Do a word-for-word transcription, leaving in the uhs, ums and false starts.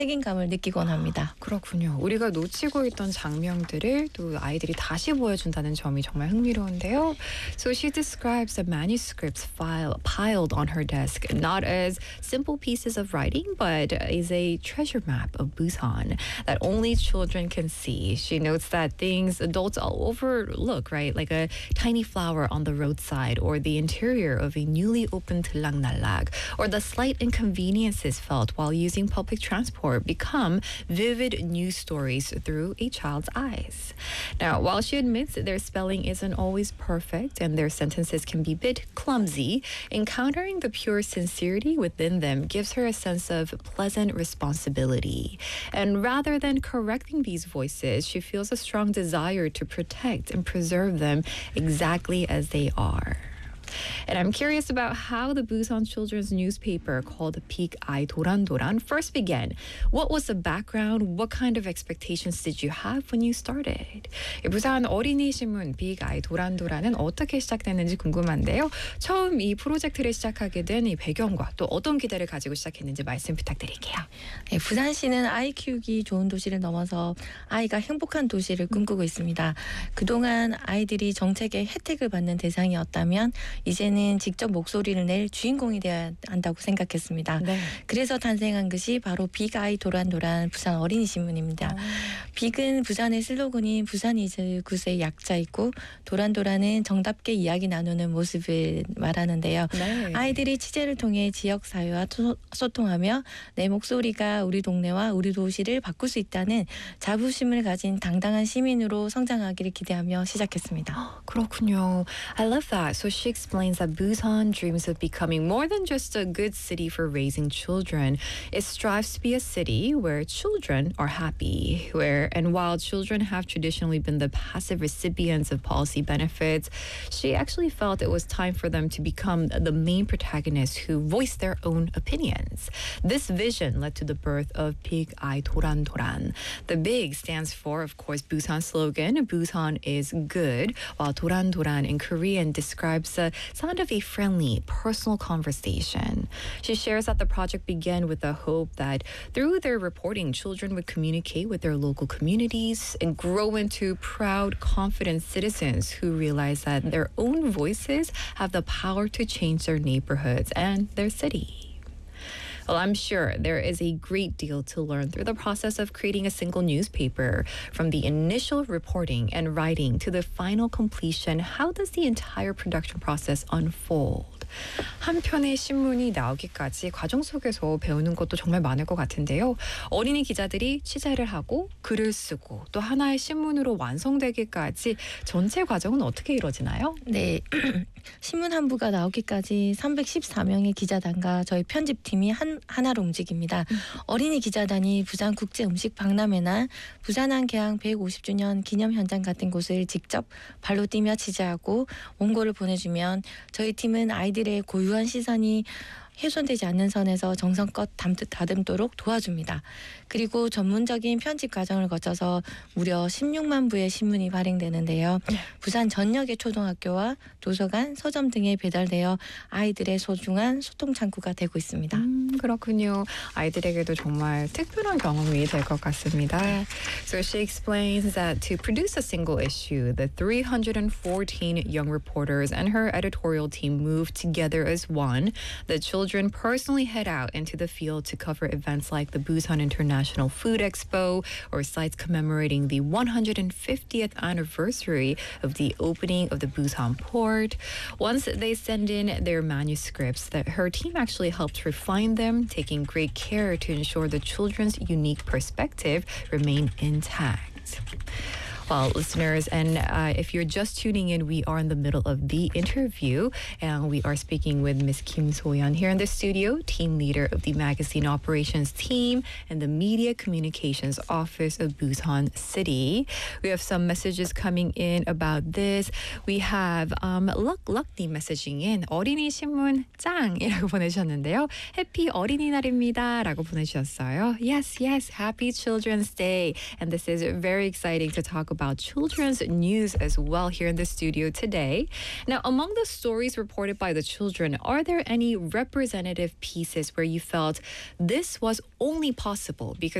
책임감을 느끼곤 합니다. 그렇군요. 우리가 놓치고 있던 장면들을 또 아이들이 다시 보여준다는 점이 정말 흥미로운데요. So she describes the manuscripts file piled on her desk not as simple pieces of writing, but as a treasure map of Busan that only children can see. She notes that things adults all overlook, right? Like a tiny flower on the roadside or the interior of a newly opened Tlang or the slight inconveniences felt while using public transport become vivid news stories through a child's eyes. Now, while she admits their spelling isn't always perfect and their sentences can be a bit clumsy, encountering the pure sincerity within them gives her a sense of pleasant responsibility. And rather than correcting these voices, she feels a strong desire to protect and preserve them exactly as they are. And I'm curious about how the Busan children's newspaper called Big Eye 도란도란 first began. What was the background? What kind of expectations did you have when you started? 부산 어린이 신문 Big Eye 도란도란은 어떻게 시작됐는지 궁금한데요. 처음 이 프로젝트를 시작하게 된 이 배경과 또 어떤 기대를 가지고 시작했는지 말씀 부탁드릴게요. 네, 부산시는 아이 키우기 좋은 도시를 넘어서 아이가 행복한 도시를 꿈꾸고 있습니다. 그동안 아이들이 정책의 혜택을 받는 대상이었다면 이제는 직접 목소리를 낼 주인공이 되어야 한다고 생각했습니다. 네. 그래서 탄생한 것이 바로 빅아이 도란도란 부산 어린이 신문입니다. 어. 빅은 부산의 슬로건인 부산이 그곳의 약자이고 도란도란은 정답게 이야기 나누는 모습을 말하는데요. 네. 아이들이 취재를 통해 지역 사회와 소통하며 내 목소리가 우리 동네와 우리 도시를 바꿀 수 있다는 자부심을 가진 당당한 시민으로 성장하기를 기대하며 시작했습니다. 그렇군요. I love that. So she explains that Busan dreams of becoming more than just a good city for raising children. It strives to be a city where children are happy, where and while children have traditionally been the passive recipients of policy benefits, she actually felt it was time for them to become the main protagonists who voice their own opinions. This vision led to the birth of Big Eye 도란도란. The big stands for, of course, Busan slogan, Busan is good, while 도란도란 in Korean describes the sound of a friendly, personal conversation. She shares that the project began with the hope that through their reporting, children would communicate with their local communities and grow into proud, confident citizens who realize that their own voices have the power to change their neighborhoods and their city. Well, I'm sure there is a great deal to learn through the process of creating a single newspaper. From the initial reporting and writing to the final completion, how does the entire production process unfold? 한 편의 신문이 나오기까지 과정 속에서 배우는 것도 정말 많을 것 같은데요. 어린이 기자들이 취재를 하고 글을 쓰고 또 하나의 신문으로 완성되기까지 전체 과정은 어떻게 이루어지나요? 네. 신문 한 부가 나오기까지 삼백십사 명의 기자단과 저희 편집팀이 한, 하나로 움직입니다. 음. 어린이 기자단이 부산 국제음식 박람회나 부산항 개항 백오십 주년 기념 현장 같은 곳을 직접 발로 뛰며 취재하고 원고를 보내주면 저희 팀은 아이들의 고유한 시선이 훼손되지 않는 선에서 정성껏 담- 다듬도록 도와줍니다. 그리고 전문적인 편집 과정을 거쳐서 무려 십육만 부의 신문이 발행되는데요. 부산 전역의 초등학교와 도서관, 서점 등에 배달되어 아이들의 소중한 소통 창구가 되고 있습니다. 음, 그렇군요. 아이들에게도 정말 특별한 경험이 될 것 같습니다. So she explains that to produce a single issue, the three hundred fourteen young reporters and her editorial team moved together as one. The children personally head out into the field to cover events like the Busan International Food Expo or sites commemorating the one hundred fiftieth anniversary of the opening of the Busan port. Once they send in their manuscripts, that her team actually helped refine them, taking great care to ensure the children's unique perspective remain intact. Well, listeners, and uh, if you're just tuning in, we are in the middle of the interview, and we are speaking with Miss Kim So-yeon here in the studio, team leader of the magazine operations team and the media communications office of Busan City. We have some messages coming in about this. We have um, Luck Luck님 messaging in 어린이 신문 짱이라고 보내주셨는데요. 해피 어린이날입니다라고 보내주셨어요. Yes, yes, happy Children's Day, and this is very exciting to talk about. about children's news as well here in the studio today. Now, among the stories reported by the children, are there any representative pieces where you felt this was only possible because